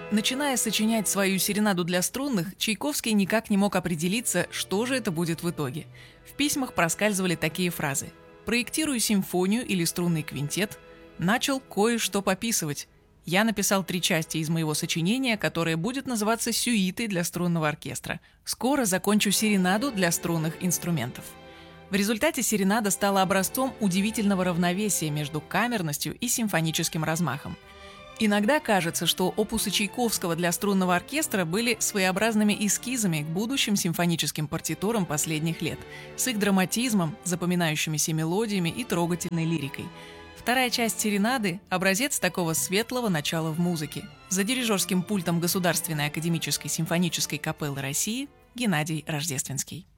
Начиная сочинять свою серенаду для струнных, Чайковский никак не мог определиться, что же это будет в итоге. В письмах проскальзывали такие фразы: «Проектирую симфонию или струнный квинтет», «Начал кое-что пописывать», «Я написал 3 части из моего сочинения, которое будет называться сюитой для струнного оркестра», «Скоро закончу серенаду для струнных инструментов». В результате серенада стала образцом удивительного равновесия между камерностью и симфоническим размахом. Иногда кажется, что опусы Чайковского для струнного оркестра были своеобразными эскизами к будущим симфоническим партитурам последних лет, с их драматизмом, запоминающимися мелодиями и трогательной лирикой. Вторая часть серенады – образец такого светлого начала в музыке. За дирижерским пультом Государственной академической симфонической капеллы России Геннадий Рождественский.